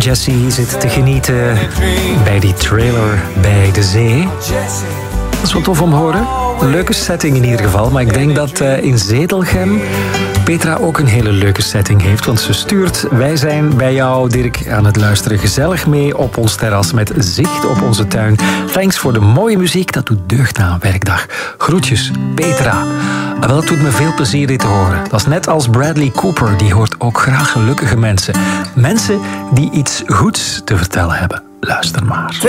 Jessie zit te genieten bij die trailer bij de zee. Dat is wel tof om te horen. Een leuke setting in ieder geval. Maar ik denk dat in Zedelgem Petra ook een hele leuke setting heeft. Want ze stuurt: wij zijn bij jou, Dirk, aan het luisteren. Gezellig mee op ons terras met zicht op onze tuin. Thanks voor de mooie muziek. Dat doet deugd na een werkdag. Groetjes, Petra. Wel, het doet me veel plezier dit te horen. Dat is net als Bradley Cooper. Die hoort ook graag gelukkige mensen. Mensen die iets goeds te vertellen hebben. Luister maar.